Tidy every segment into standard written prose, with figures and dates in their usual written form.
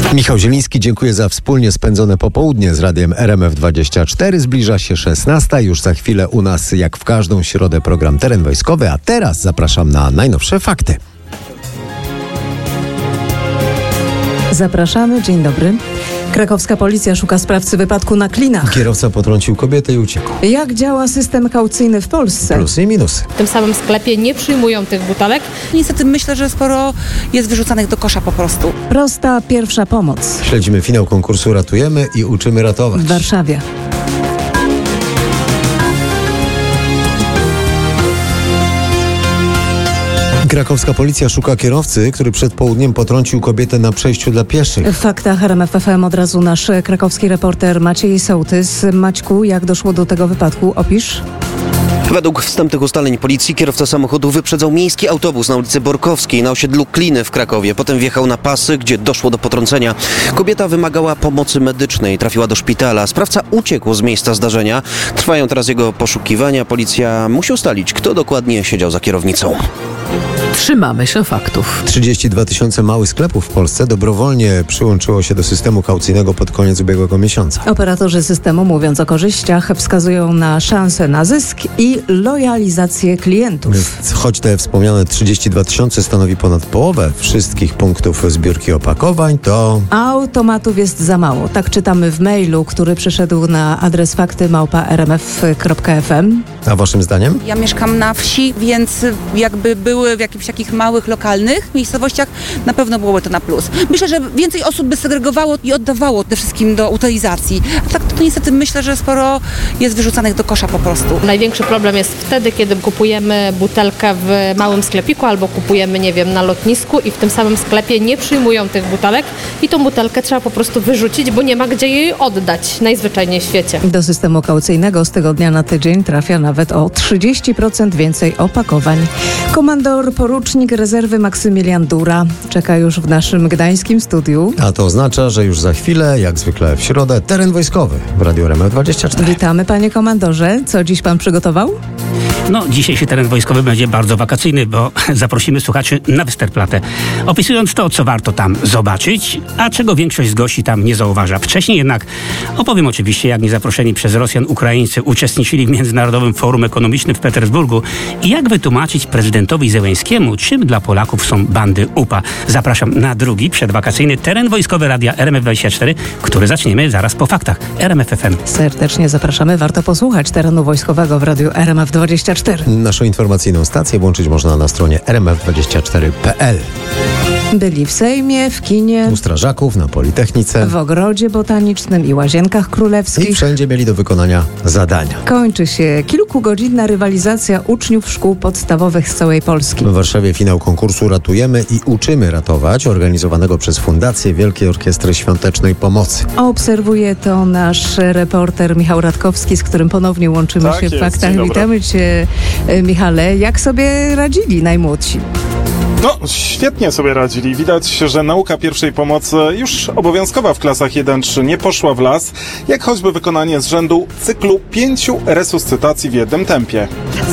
Michał Zieliński, dziękuję za wspólnie spędzone popołudnie z Radiem RMF24. Zbliża się 16. Już za chwilę u nas, jak w każdą środę, program Teren Wojskowy, a teraz zapraszam na najnowsze fakty. Zapraszamy, dzień dobry. Krakowska policja szuka sprawcy wypadku na Klinach. Kierowca potrącił kobietę i uciekł. Jak działa system kaucyjny w Polsce? Plusy i minusy. W tym samym sklepie nie przyjmują tych butelek. Niestety myślę, że sporo jest wyrzucanych do kosza po prostu. Prosta pierwsza pomoc. Śledzimy finał konkursu Ratujemy i uczymy ratować. W Warszawie. Krakowska policja szuka kierowcy, który przed południem potrącił kobietę na przejściu dla pieszych. W faktach RMF FM od razu nasz krakowski reporter Maciej Sołtys. Maćku, jak doszło do tego wypadku? Opisz. Według wstępnych ustaleń policji kierowca samochodu wyprzedzał miejski autobus na ulicy Borkowskiej na osiedlu Kliny w Krakowie. Potem wjechał na pasy, gdzie doszło do potrącenia. Kobieta wymagała pomocy medycznej, trafiła do szpitala. Sprawca uciekł z miejsca zdarzenia. Trwają teraz jego poszukiwania. Policja musi ustalić, kto dokładnie siedział za kierownicą. Trzymamy się faktów. 32 000 małych sklepów w Polsce dobrowolnie przyłączyło się do systemu kaucyjnego pod koniec ubiegłego miesiąca. Operatorzy systemu, mówiąc o korzyściach, wskazują na szanse na zysk i lojalizację klientów. Choć te wspomniane 32 000 stanowi ponad połowę wszystkich punktów zbiórki opakowań, to automatów jest za mało. Tak czytamy w mailu, który przyszedł na adres fakty@rmf.fm. A waszym zdaniem? Ja mieszkam na wsi, więc jakby były w jakichś takich małych, lokalnych miejscowościach, na pewno byłoby to na plus. Myślę, że więcej osób by segregowało i oddawało przede wszystkim do utylizacji. A tak to niestety myślę, że sporo jest wyrzucanych do kosza po prostu. Największy problem jest wtedy, kiedy kupujemy butelkę w małym sklepiku albo kupujemy, nie wiem, na lotnisku i w tym samym sklepie nie przyjmują tych butelek i tą butelkę trzeba po prostu wyrzucić, bo nie ma gdzie jej oddać najzwyczajniej w świecie. Do systemu kaucyjnego z tygodnia na tydzień trafia nawet o 30% więcej opakowań. Komandor porucznik rezerwy Maksymilian Dura czeka już w naszym gdańskim studiu. A to oznacza, że już za chwilę, jak zwykle w środę, Teren Wojskowy w Radiu RMF24. Witamy, panie komandorze. Co dziś pan przygotował? No, dzisiejszy Teren Wojskowy będzie bardzo wakacyjny, bo zaprosimy słuchaczy na Westerplatte, opisując to, co warto tam zobaczyć, a czego większość z gości tam nie zauważa. Wcześniej jednak opowiem oczywiście, jak niezaproszeni przez Rosjan Ukraińcy uczestniczyli w Międzynarodowym Forum Ekonomicznym w Petersburgu i jak wytłumaczyć prezydentowi Zełenskiemu, czym dla Polaków są bandy UPA. Zapraszam na drugi przedwakacyjny Teren Wojskowy Radia RMF24, który zaczniemy zaraz po faktach RMF FM. Serdecznie zapraszamy. Warto posłuchać Terenu Wojskowego w Radiu RMF24. Naszą informacyjną stację włączyć można na stronie rmf24.pl. Byli w Sejmie, w kinie, U strażaków, na Politechnice w Ogrodzie Botanicznym i Łazienkach Królewskich. i wszędzie mieli do wykonania zadania. Kończy się kilkugodzinna rywalizacja uczniów szkół podstawowych z całej Polski. W Warszawie finał konkursu Ratujemy i uczymy ratować, organizowanego przez Fundację Wielkiej Orkiestry Świątecznej Pomocy. Obserwuje to nasz reporter Michał Radkowski, z którym ponownie łączymy się w faktach. Witamy cię, Michale. Jak sobie radzili najmłodsi? No, świetnie sobie radzili. Widać, że nauka pierwszej pomocy już obowiązkowa w klasach 1-3 nie poszła w las, jak choćby wykonanie z rzędu cyklu 5 resuscytacji w jednym tempie.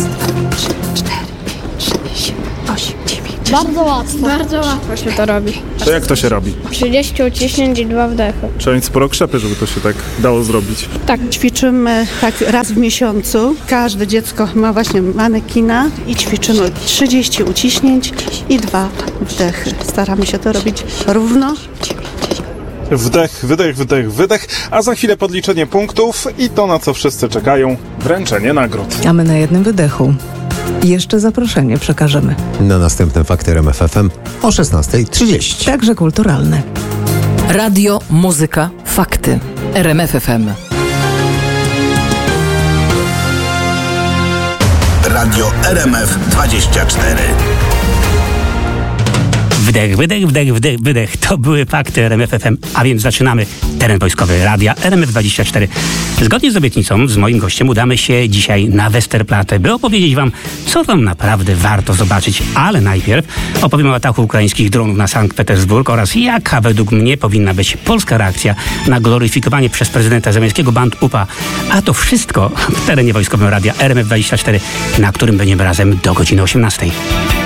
Bardzo łatwo. Bardzo łatwo się to robi. To jak to się robi? 30 uciśnięć i 2 wdechy. Trzeba mieć sporo krzepy, żeby to się tak dało zrobić. Tak, ćwiczymy tak raz w miesiącu. Każde dziecko ma właśnie manekina i ćwiczymy 30 uciśnięć i 2 wdechy. Staramy się to robić równo. Wdech, wydech, wydech, wydech, a za chwilę podliczenie punktów i to, na co wszyscy czekają, wręczenie nagród. A my na jednym wydechu jeszcze zaproszenie przekażemy. Na następne fakty RMF FM o 16:30. Także kulturalne. Radio, muzyka, fakty. RMF FM. Radio RMF24. Wdech, wydech, wdech, wdech, wydech. To były fakty RMF FM, a więc zaczynamy Teren Wojskowy Radia RMF24. Zgodnie z obietnicą z moim gościem udamy się dzisiaj na Westerplatte, by opowiedzieć wam, co tam naprawdę warto zobaczyć. Ale najpierw opowiem o ataku ukraińskich dronów na Sankt Petersburg oraz jaka według mnie powinna być polska reakcja na gloryfikowanie przez prezydenta Zełenskiego band UPA. A to wszystko w terenie wojskowym Radia RMF24, na którym będziemy razem do godziny 18.